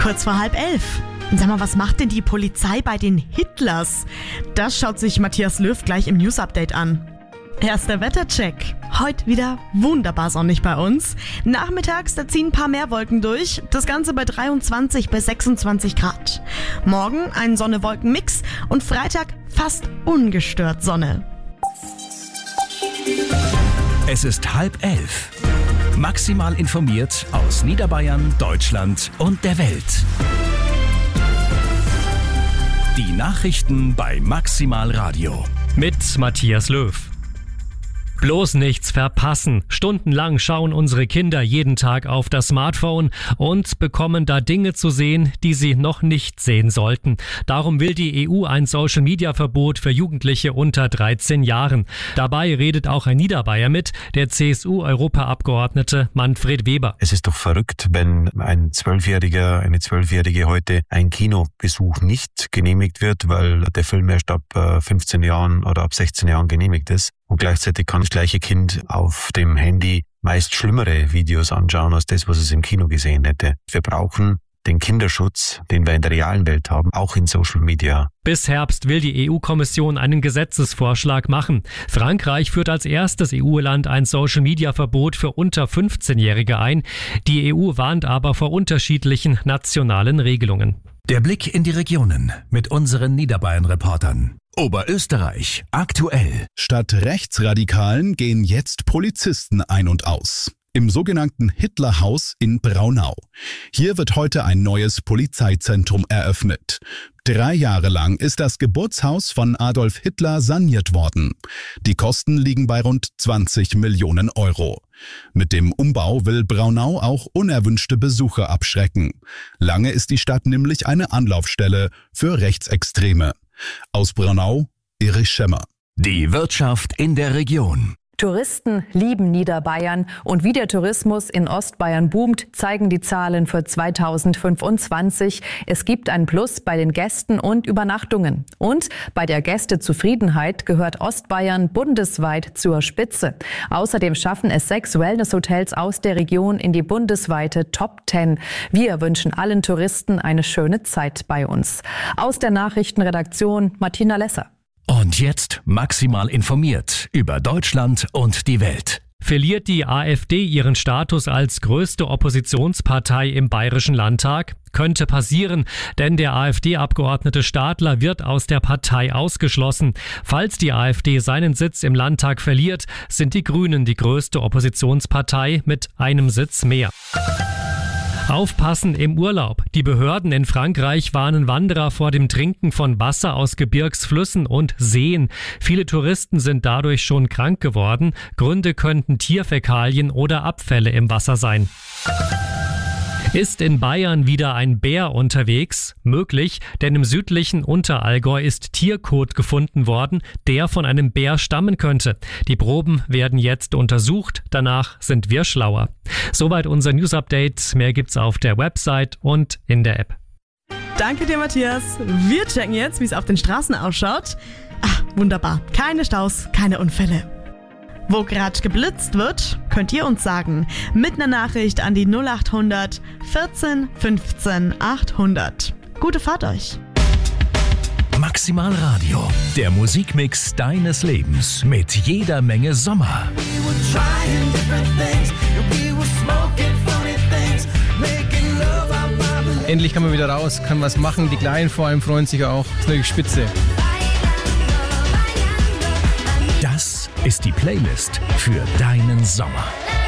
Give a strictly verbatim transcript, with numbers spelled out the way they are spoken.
Kurz vor halb elf. Sag mal, was macht denn die Polizei bei den Hitlers? Das schaut sich Matthias Löw gleich im News-Update an. Erster Wettercheck. Heute wieder wunderbar sonnig bei uns. Nachmittags, da ziehen ein paar mehr Wolken durch. Das Ganze bei dreiundzwanzig bis sechsundzwanzig Grad. Morgen ein Sonne-Wolken-Mix und Freitag fast ungestört Sonne. Es ist halb elf. Maximal informiert aus Niederbayern, Deutschland und der Welt. Die Nachrichten bei Maximal Radio. Mit Matthias Löw. Bloß nichts verpassen. Stundenlang schauen unsere Kinder jeden Tag auf das Smartphone und bekommen da Dinge zu sehen, die sie noch nicht sehen sollten. Darum will die E U ein Social-Media-Verbot für Jugendliche unter dreizehn Jahren. Dabei redet auch ein Niederbayer mit, der C S U-Europaabgeordnete Manfred Weber. Es ist doch verrückt, wenn ein Zwölfjähriger, eine Zwölfjährige heute ein Kinobesuch nicht genehmigt wird, weil der Film erst ab fünfzehn Jahren oder ab sechzehn Jahren genehmigt ist. Und gleichzeitig kann das gleiche Kind auf dem Handy meist schlimmere Videos anschauen als das, was es im Kino gesehen hätte. Wir brauchen den Kinderschutz, den wir in der realen Welt haben, auch in Social Media. Bis Herbst will die E U-Kommission einen Gesetzesvorschlag machen. Frankreich führt als erstes E U-Land ein Social-Media-Verbot für unter fünfzehnjährige ein. Die E U warnt aber vor unterschiedlichen nationalen Regelungen. Der Blick in die Regionen mit unseren Niederbayern-Reportern. Oberösterreich aktuell. Statt Rechtsradikalen gehen jetzt Polizisten ein und aus. Im sogenannten Hitlerhaus in Braunau. Hier wird heute ein neues Polizeizentrum eröffnet. Drei Jahre lang ist das Geburtshaus von Adolf Hitler saniert worden. Die Kosten liegen bei rund zwanzig Millionen Euro. Mit dem Umbau will Braunau auch unerwünschte Besucher abschrecken. Lange ist die Stadt nämlich eine Anlaufstelle für Rechtsextreme. Aus Braunau, Erich Schemmer. Die Wirtschaft in der Region. Touristen lieben Niederbayern und wie der Tourismus in Ostbayern boomt, zeigen die Zahlen für zweitausendfünfundzwanzig. Es gibt ein Plus bei den Gästen und Übernachtungen. Und bei der Gästezufriedenheit gehört Ostbayern bundesweit zur Spitze. Außerdem schaffen es sechs Wellnesshotels aus der Region in die bundesweite Top Ten. Wir wünschen allen Touristen eine schöne Zeit bei uns. Aus der Nachrichtenredaktion Martina Lesser. Und jetzt maximal informiert über Deutschland und die Welt. Verliert die AfD ihren Status als größte Oppositionspartei im Bayerischen Landtag? Könnte passieren, denn der AfD-Abgeordnete Stadler wird aus der Partei ausgeschlossen. Falls die AfD seinen Sitz im Landtag verliert, sind die Grünen die größte Oppositionspartei mit einem Sitz mehr. Aufpassen im Urlaub. Die Behörden in Frankreich warnen Wanderer vor dem Trinken von Wasser aus Gebirgsflüssen und Seen. Viele Touristen sind dadurch schon krank geworden. Gründe könnten Tierfäkalien oder Abfälle im Wasser sein. Ist in Bayern wieder ein Bär unterwegs? Möglich, denn im südlichen Unterallgäu ist Tierkot gefunden worden, der von einem Bär stammen könnte. Die Proben werden jetzt untersucht, danach sind wir schlauer. Soweit unser News-Update. Mehr gibt's auf der Website und in der App. Danke dir, Matthias. Wir checken jetzt, wie es auf den Straßen ausschaut. Ah, wunderbar. Keine Staus, keine Unfälle. Wo gerade geblitzt wird, könnt ihr uns sagen. Mit einer Nachricht an die null achthundert vierzehn fünfzehn achthundert. Gute Fahrt euch. Maximal Radio, der Musikmix deines Lebens mit jeder Menge Sommer. Endlich kann man wieder raus, kann was machen. Die Kleinen vor allem freuen sich auch. Das ist wirklich spitze. Das ist die Playlist für deinen Sommer.